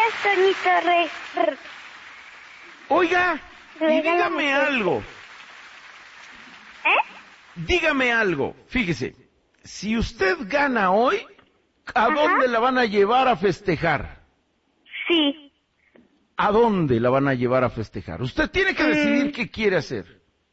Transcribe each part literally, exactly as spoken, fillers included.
Toñito Rey. Oiga, y Regálame dígame tu- algo, ¿Eh? dígame algo. Fíjese, si usted gana hoy, ¿a Ajá. dónde la van a llevar a festejar? Sí. ¿A dónde la van a llevar a festejar? Usted tiene que decidir Mm. qué quiere hacer.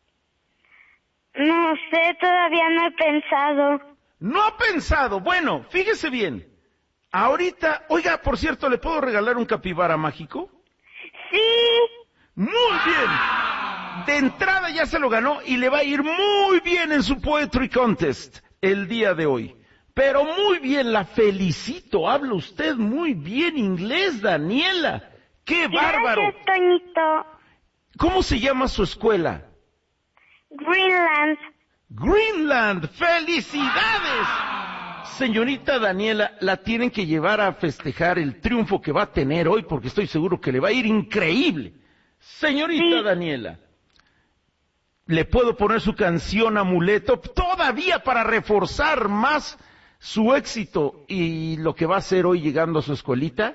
No sé, todavía no he pensado. No ha pensado. Bueno, fíjese bien. Ahorita, oiga, por cierto, ¿le puedo regalar un capibara mágico? Sí. Muy bien. De entrada ya se lo ganó y le va a ir muy bien en su Poetry Contest el día de hoy. Pero muy bien, la felicito. Habla usted muy bien inglés, Daniela. ¡Qué bárbaro! Gracias, Toñito. ¿Cómo se llama su escuela? Greenland. Greenland. ¡Felicidades! Señorita Daniela, la tienen que llevar a festejar el triunfo que va a tener hoy porque estoy seguro que le va a ir increíble. Señorita Sí. Daniela, ¿le puedo poner su canción Amuleto todavía para reforzar más su éxito y lo que va a hacer hoy llegando a su escuelita?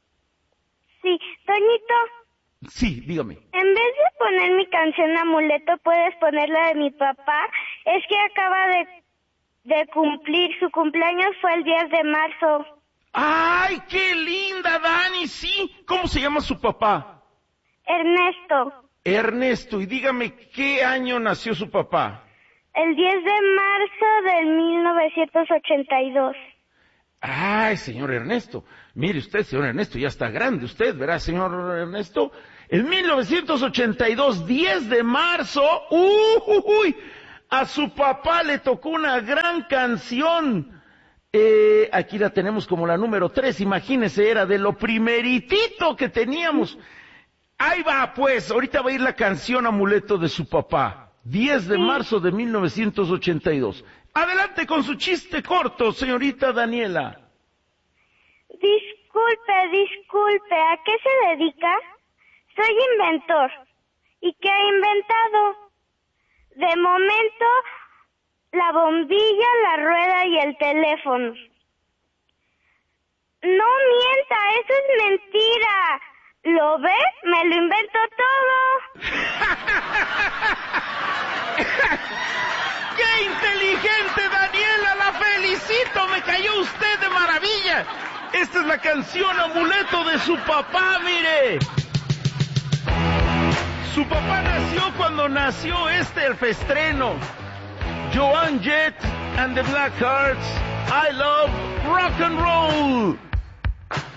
Sí, Toñito, Sí, dígame. en vez de poner mi canción Amuleto, puedes poner la de mi papá. Es que acaba de, de cumplir, su cumpleaños fue el diez de marzo. ¡Ay, qué linda, Dani! Sí, ¿cómo se llama su papá? Ernesto, Ernesto, y dígame, ¿qué año nació su papá? el diez de marzo del mil novecientos ochenta y dos. Ay, señor Ernesto, mire usted, señor Ernesto, ya está grande usted, ¿verdad, señor Ernesto? En mil novecientos ochenta y dos, diez de marzo, uy, a su papá le tocó una gran canción. Eh, aquí la tenemos como la número tres, imagínese, era de lo primeritito que teníamos. Ahí va, pues, ahorita va a ir la canción Amuleto de su papá, diez de marzo de mil novecientos ochenta y dos. Adelante con su chiste corto, señorita Daniela. Disculpe, disculpe, ¿a qué se dedica? Soy inventor. ¿Y qué ha inventado? De momento, la bombilla, la rueda y el teléfono. No mienta, eso es mentira. ¿Lo ve? Me lo invento todo. ¡Qué inteligente, Daniela! ¡La felicito! ¡Me cayó usted de maravilla! Esta es la canción Amuleto de su papá, mire. Su papá nació cuando nació este el festreno. Joan Jett and the Blackhearts, I love rock and roll.